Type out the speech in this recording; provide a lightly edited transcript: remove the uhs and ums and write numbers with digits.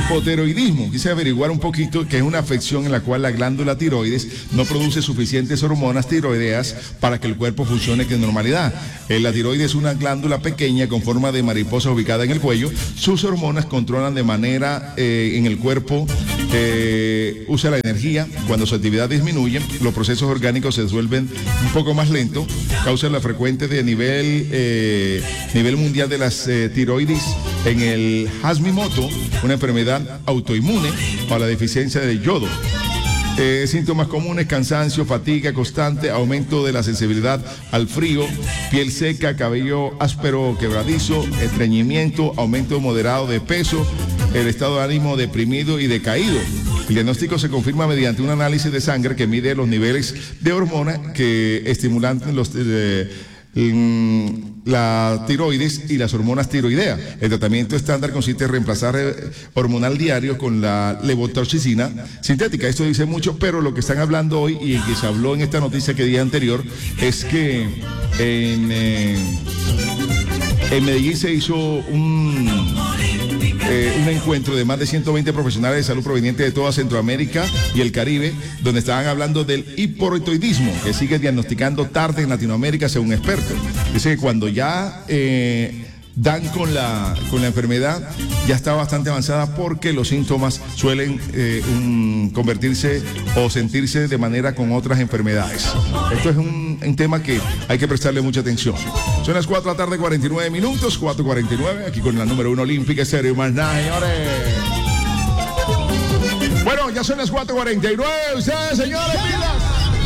Hipotiroidismo. Quise averiguar un poquito que es una afección en la cual la glándula tiroides no produce suficientes hormonas tiroideas para que el cuerpo funcione con normalidad. La tiroides es una glándula pequeña con forma de mariposa ubicada en el cuello. Sus hormonas controlan de manera en el cuerpo, usa la energía. Cuando su actividad disminuye, los procesos orgánicos se disuelven un poco más lento, causa la frecuente de nivel mundial de las tiroides en el Hashimoto, una enfermedad autoinmune para la deficiencia de yodo. Síntomas comunes: cansancio, fatiga constante, aumento de la sensibilidad al frío, piel seca, cabello áspero, quebradizo, estreñimiento, aumento moderado de peso, el estado de ánimo deprimido y decaído. El diagnóstico se confirma mediante un análisis de sangre que mide los niveles de hormonas que estimulan la tiroides y las hormonas tiroideas. El tratamiento estándar consiste en reemplazar hormonal diario con la levotiroxina sintética. Esto dice mucho, pero lo que están hablando hoy y que se habló en esta noticia que día anterior es que en Medellín se hizo un encuentro de más de 120 profesionales de salud provenientes de toda Centroamérica y el Caribe, donde estaban hablando del hipotiroidismo, que sigue diagnosticando tarde en Latinoamérica según expertos. Dice que cuando ya dan con la enfermedad, ya está bastante avanzada porque los síntomas suelen convertirse o sentirse de manera con otras enfermedades. Esto es un tema que hay que prestarle mucha atención. Son las 4 de la tarde, 49 minutos, 4:49, aquí con la número 1 olímpica, Estéreo Más Nada, señores. Bueno, ya son las 4:49, ustedes, señores, pilas.